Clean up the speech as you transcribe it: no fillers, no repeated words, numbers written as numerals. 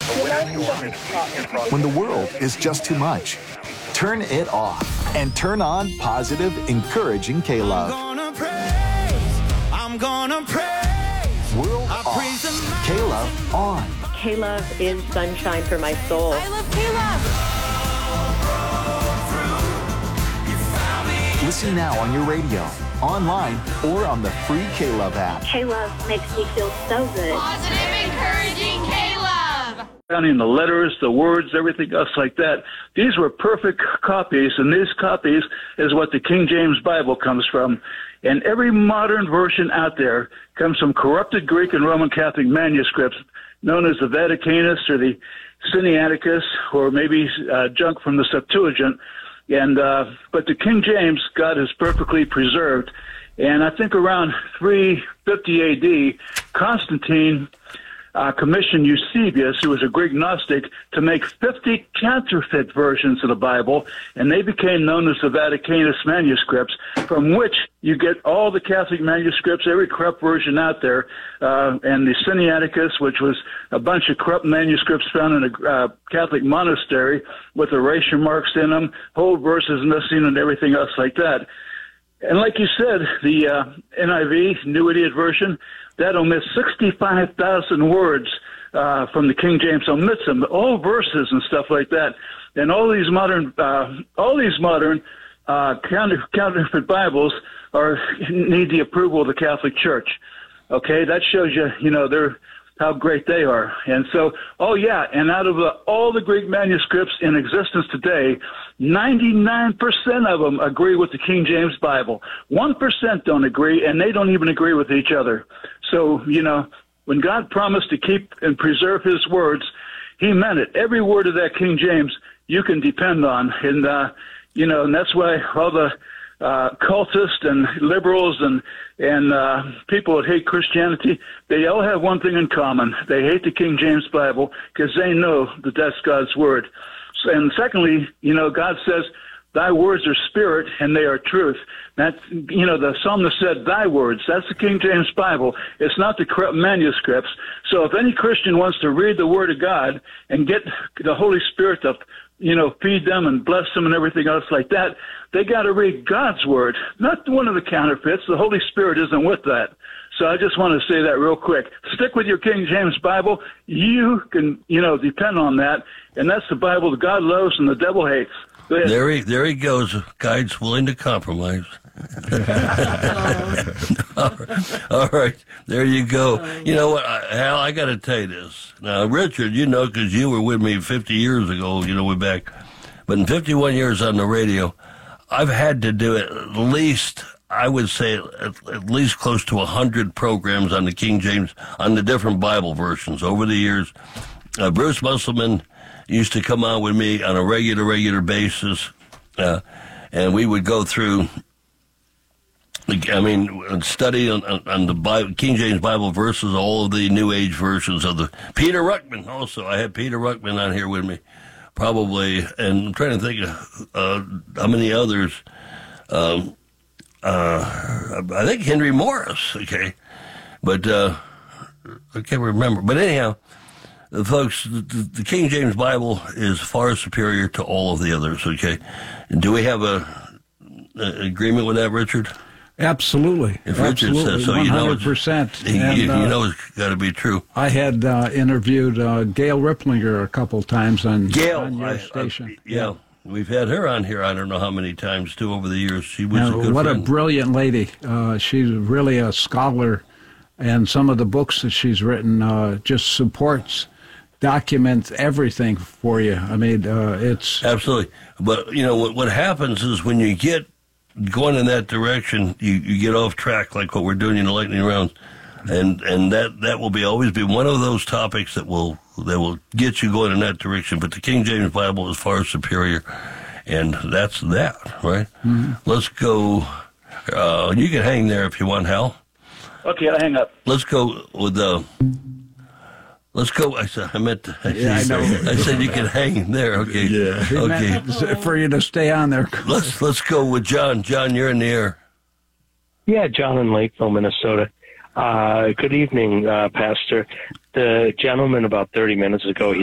When the world is just too much, turn it off and turn on positive, encouraging K-Love. I'm gonna praise. World off. K-Love on. K-Love is sunshine for my soul. I love K-Love. Listen now on your radio, online, or on the free K-Love app. K-Love makes me feel so good. Positive, encouraging K-Love. In the letters, the words, everything else like that. These were perfect copies, and these copies is what the King James Bible comes from. And every modern version out there comes from corrupted Greek and Roman Catholic manuscripts known as the Vaticanus or the Sinaiticus, or maybe junk from the Septuagint. And but the King James, God has perfectly preserved. And I think around 350 A.D., Constantine commissioned Eusebius, who was a Greek Gnostic, to make 50 counterfeit versions of the Bible, and they became known as the Vaticanus manuscripts, from which you get all the Catholic manuscripts, every corrupt version out there, and the Sinaiticus, which was a bunch of corrupt manuscripts found in a Catholic monastery with erasure marks in them, whole verses missing, and everything else like that. And like you said, the NIV, New Idiot Version, that omits 65,000 words from the King James, omits them, all verses and stuff like that. And all these modern counterfeit Bibles need the approval of the Catholic Church. Okay, that shows you, they're how great they are. And so, and out of all the Greek manuscripts in existence today, 99% of them agree with the King James Bible. 1% don't agree, and they don't even agree with each other. So, when God promised to keep and preserve his words, he meant it. Every word of that King James you can depend on. And, and that's why all the cultists and liberals and people that hate Christianity, they all have one thing in common. They hate the King James Bible because they know that that's God's word. And secondly, God says, thy words are spirit and they are truth. That's, the psalmist said, thy words. That's the King James Bible. It's not the corrupt manuscripts. So if any Christian wants to read the word of God and get the Holy Spirit to feed them and bless them and everything else like that, they got to read God's word, not one of the counterfeits. The Holy Spirit isn't with that. So I just want to say that real quick. Stick with your King James Bible. You can, depend on that. And that's the Bible that God loves and the devil hates. There he goes. Guide's willing to compromise. All right. There you go. You know what, Hal, I got to tell you this. Now, Richard, because you were with me 50 years ago, way back. But in 51 years on the radio, I've had to do it at least, I would say, at least close to 100 programs on the King James, on the different Bible versions over the years. Bruce Musselman used to come on with me on a regular basis, and we would go through, study on the Bible, King James Bible versus all of the New Age versions of the Peter Ruckman. Also, I had Peter Ruckman on here with me, probably, and I'm trying to think of how many others. I think Henry Morris. Okay, but I can't remember. But anyhow, folks, the King James Bible is far superior to all of the others. Okay, do we have an agreement with that, Richard? Absolutely. If Richard says so, 100%. It's got to be true. I had interviewed Gail Ripplinger a couple times on your station. Yeah, we've had her on here I don't know how many times, too, over the years. She was a good What friend. a brilliant lady. She's really a scholar, and some of the books that she's written just documents everything for you. I mean, it's... Absolutely. But, what happens is when you get going in that direction, you get off track like what we're doing in the lightning rounds, and that will always be one of those topics that will get you going in that direction. But the King James Bible is far superior, and that's that, right? Mm-hmm. Let's go. You can hang there if you want, Hal. Okay, I'll hang up. Let's go with Let's go. I said you can hang there. Okay. Yeah. Okay. For you to stay on there. Let's go with John. John, you're in the air. Yeah, John in Lakeville, Minnesota. Good evening, Pastor. The gentleman about 30 minutes ago,